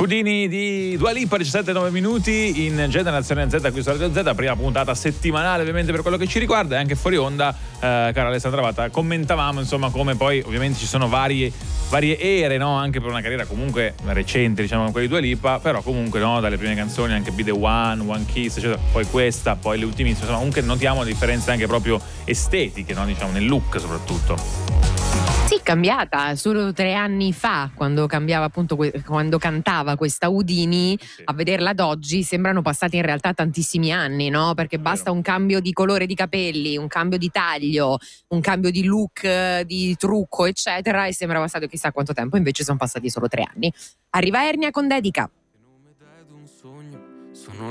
Houdini di Dua Lipa, 17-9 minuti in Generazione Z qui su Radio Z, prima puntata settimanale ovviamente per quello che ci riguarda, e anche fuori onda, cara Alessandra Vatta, commentavamo insomma come poi ovviamente ci sono varie ere, no? Anche per una carriera comunque recente, diciamo, quella di Dua Lipa, però comunque, no, dalle prime canzoni anche Be The One Kiss, eccetera, poi questa, poi le ultimissime, insomma comunque notiamo differenze anche proprio estetiche, no? Diciamo nel look soprattutto. Sì, cambiata solo 3 anni fa, quando cambiava appunto quando cantava questa Houdini, a vederla ad oggi sembrano passati in realtà tantissimi anni, no? Perché basta un cambio di colore di capelli, un cambio di taglio, un cambio di look, di trucco, eccetera, e sembra passato chissà quanto tempo, invece sono passati solo 3 anni. Arriva Ernia con Dedica.